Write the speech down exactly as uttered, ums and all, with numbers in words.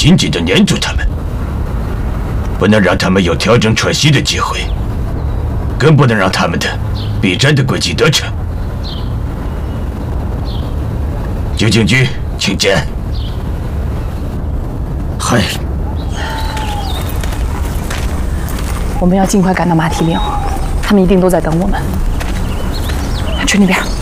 紧紧地粘住他们，不能让他们有调整喘息的机会，更不能让他们的避战的轨迹得逞。九警局，请见。 嗨。 我们要尽快赶到马蹄岭，他们一定都在等我们。去那边。